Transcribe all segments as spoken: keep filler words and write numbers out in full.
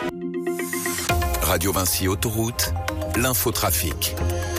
Radio Vinci Autoroute, l'infotrafic.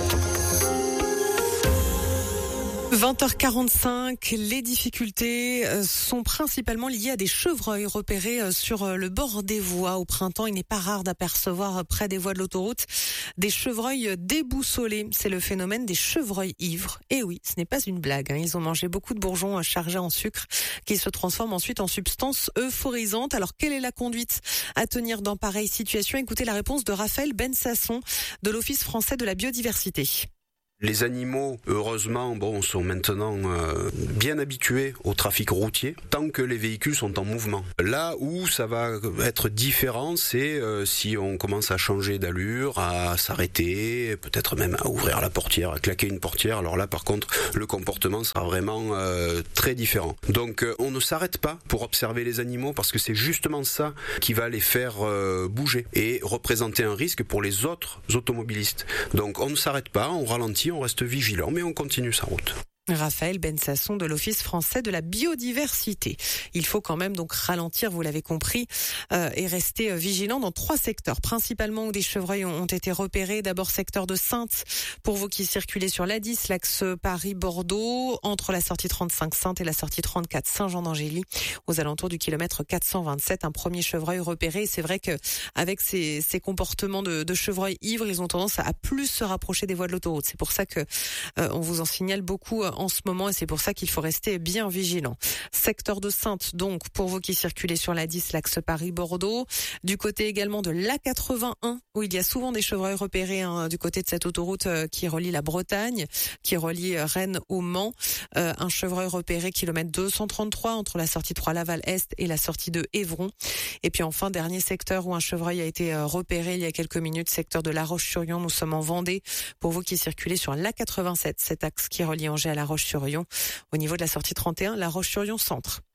vingt heures quarante-cinq, les difficultés sont principalement liées à des chevreuils repérés sur le bord des voies. Au printemps, il n'est pas rare d'apercevoir près des voies de l'autoroute des chevreuils déboussolés. C'est le phénomène des chevreuils ivres. Et oui, ce n'est pas une blague, hein. Ils ont mangé beaucoup de bourgeons chargés en sucre qui se transforment ensuite en substances euphorisantes. Alors, quelle est la conduite à tenir dans pareille situation? Écoutez la réponse de Raphaël Bensasson de l'Office français de la biodiversité. Les animaux, heureusement, bon, sont maintenant euh, bien habitués au trafic routier, tant que les véhicules sont en mouvement. Là où ça va être différent, c'est euh, si on commence à changer d'allure, à s'arrêter, peut-être même à ouvrir la portière, à claquer une portière. Alors là, par contre, le comportement sera vraiment euh, très différent. Donc, euh, on ne s'arrête pas pour observer les animaux, parce que c'est justement ça qui va les faire euh, bouger et représenter un risque pour les autres automobilistes. Donc, on ne s'arrête pas, on ralentit, on reste vigilant, mais on continue sa route. Raphaël Bensasson de l'Office français de la biodiversité. Il faut quand même donc ralentir, vous l'avez compris, euh, et rester euh, vigilant dans trois secteurs, principalement où des chevreuils ont, ont été repérés. D'abord, secteur de Saintes, pour vous qui circulez sur l'A dix, l'axe Paris-Bordeaux, entre la sortie trente-cinq Saintes et la sortie trente-quatre Saint-Jean-d'Angély, aux alentours du kilomètre quatre cent vingt-sept. Un premier chevreuil repéré. Et c'est vrai que avec ces, ces comportements de, de chevreuils ivres, ils ont tendance à plus se rapprocher des voies de l'autoroute. C'est pour ça que euh, on vous en signale beaucoup euh, en ce moment, et c'est pour ça qu'il faut rester bien vigilant. Secteur de Saintes, donc, pour vous qui circulez sur l'A dix, l'axe Paris-Bordeaux. Du côté également de l'A quatre-vingt-un, où il y a souvent des chevreuils repérés, hein, du côté de cette autoroute euh, qui relie la Bretagne, qui relie euh, Rennes au Mans. Euh, un chevreuil repéré kilomètre deux cent trente-trois entre la sortie trois Laval-Est et la sortie de Évron. Et puis enfin, dernier secteur où un chevreuil a été euh, repéré il y a quelques minutes, secteur de La Roche-sur-Yon. Nous sommes en Vendée, pour vous qui circulez sur l'A quatre-vingt-sept, cet axe qui relie Angers à La Roche-sur-Yon, au niveau de la sortie trente et un, La Roche-sur-Yon centre.